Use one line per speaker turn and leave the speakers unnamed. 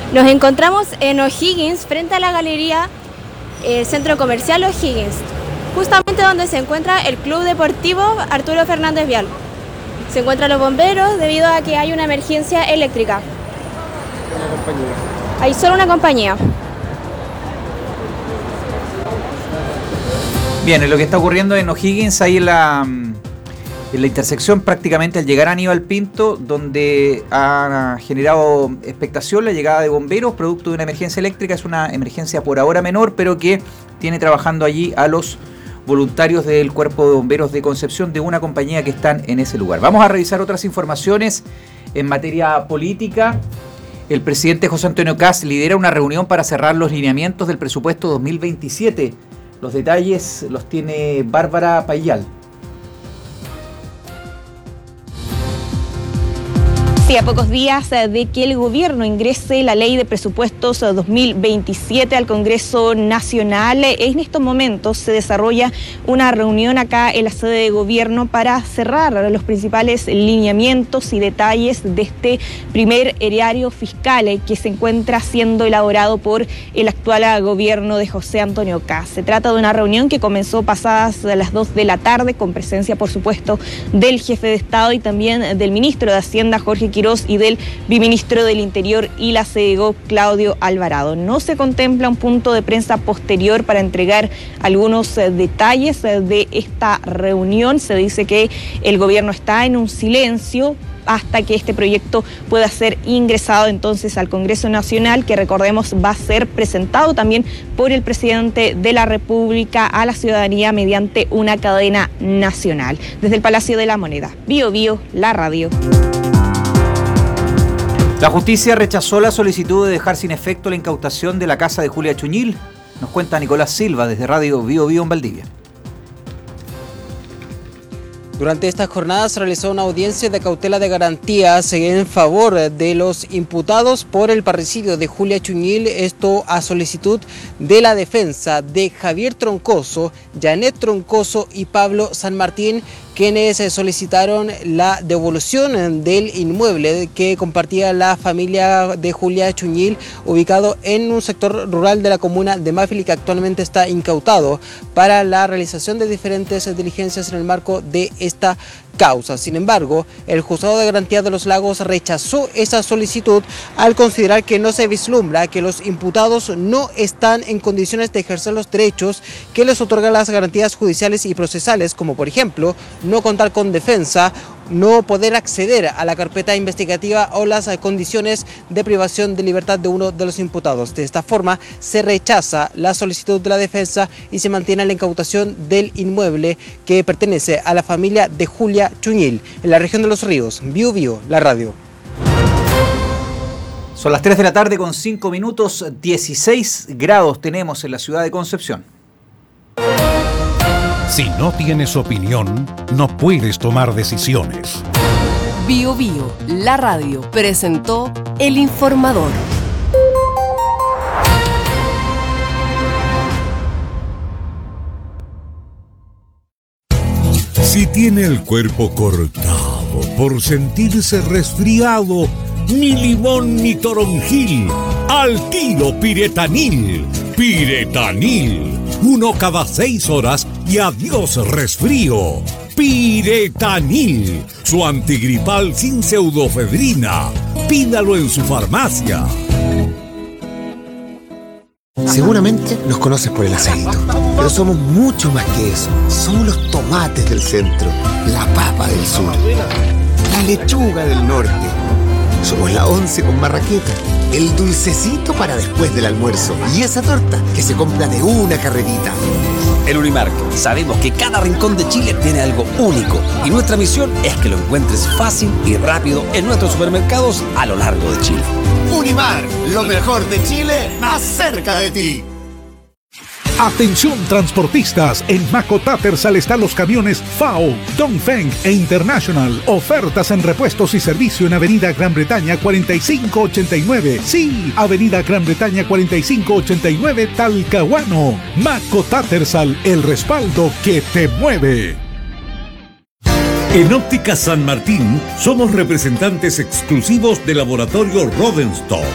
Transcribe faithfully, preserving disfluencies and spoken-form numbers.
Nos encontramos en O'Higgins, frente a la galería eh, Centro Comercial O'Higgins, justamente donde se encuentra el Club Deportivo Arturo Fernández Vial. Se encuentran los bomberos debido a que hay una emergencia eléctrica.
Una compañía.
Hay solo una compañía.
Bien, es lo que está ocurriendo en O'Higgins, ahí en la, en la intersección prácticamente al llegar a Aníbal Pinto, donde ha generado expectación la llegada de bomberos producto de una emergencia eléctrica. Es una emergencia por ahora menor, pero que tiene trabajando allí a los voluntarios del Cuerpo de Bomberos de Concepción, de una compañía que están en ese lugar. Vamos a revisar otras informaciones en materia política. El presidente José Antonio Kast lidera una reunión para cerrar los lineamientos del presupuesto dos mil veintisiete. Los detalles los tiene Bárbara Payal.
Sí, a pocos días de que el gobierno ingrese la ley de presupuestos dos mil veintisiete al Congreso Nacional, en estos momentos se desarrolla una reunión acá en la sede de gobierno para cerrar los principales lineamientos y detalles de este primer erario fiscal que se encuentra siendo elaborado por el actual gobierno de José Antonio Kast. Se trata de una reunión que comenzó pasadas las dos de la tarde, con presencia, por supuesto, del jefe de Estado y también del ministro de Hacienda, Jorge Quirós, y del viceministro del Interior y la C E D E G O, Claudio Alvarado. No se contempla un punto de prensa posterior para entregar algunos eh, detalles eh, de esta reunión. Se dice que el gobierno está en un silencio hasta que este proyecto pueda ser ingresado entonces al Congreso Nacional, que recordemos va a ser presentado también por el presidente de la República a la ciudadanía mediante una cadena nacional. Desde el Palacio de la Moneda, Bio Bio, la radio.
La justicia rechazó la solicitud de dejar sin efecto la incautación de la casa de Julia Chuñil. Nos cuenta Nicolás Silva desde Radio Bio Bio en Valdivia.
Durante esta jornada se realizó una audiencia de cautela de garantías en favor de los imputados por el parricidio de Julia Chuñil, esto a solicitud de la defensa de Javier Troncoso, Janet Troncoso y Pablo San Martín, quienes solicitaron la devolución del inmueble que compartía la familia de Julia Chuñil, ubicado en un sector rural de la comuna de Mafil y que actualmente está incautado para la realización de diferentes diligencias en el marco de esta causa. Sin embargo, el Juzgado de Garantía de los Lagos rechazó esa solicitud al considerar que no se vislumbra que los imputados no están en condiciones de ejercer los derechos que les otorgan las garantías judiciales y procesales, como por ejemplo no contar con defensa, no poder acceder a la carpeta investigativa o las condiciones de privación de libertad de uno de los imputados. De esta forma se rechaza la solicitud de la defensa y se mantiene la incautación del inmueble que pertenece a la familia de Julia Chuñil en la región de Los Ríos. Bio Bio, la radio.
Son las tres de la tarde con cinco minutos, dieciséis grados tenemos en la ciudad de Concepción.
Si no tienes opinión, no puedes tomar decisiones.
Bio Bio, la radio, presentó El Informador.
Si tiene el cuerpo cortado por sentirse resfriado, ni limón ni toronjil, al tiro Piretanil. Piretanil, uno cada seis horas y adiós resfrío. Piretanil, su antigripal sin pseudofedrina. Pídalo en su farmacia.
Seguramente nos conoces por el aceito, pero somos mucho más que eso. Somos los tomates del centro, la papa del sur, la lechuga del norte. Somos la once con marraqueta, el dulcecito para después del almuerzo y esa torta que se compra de una carrerita.
En Unimark sabemos que cada rincón de Chile tiene algo único y nuestra misión es que lo encuentres fácil y rápido en nuestros supermercados a lo largo de Chile.
Unimark, lo mejor de Chile, más cerca de ti.
Atención transportistas, en Maco Tattersall están los camiones F A O, Dongfeng e International. Ofertas en repuestos y servicio en Avenida Gran Bretaña cuarenta y cinco ochenta y nueve. Sí, Avenida Gran Bretaña cuarenta y cinco ochenta y nueve, Talcahuano. Maco Tattersall, el respaldo que te mueve. En Óptica San Martín somos representantes exclusivos del laboratorio Rodenstock.